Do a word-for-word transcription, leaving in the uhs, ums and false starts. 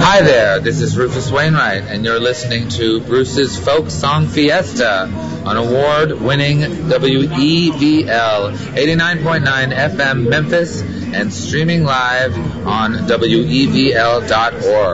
Hi there, this is Rufus Wainwright, and you're listening to Bruce's Folk Song Fiesta on award-winning W E V L eighty-nine point nine F M Memphis and streaming live on W E V L dot org.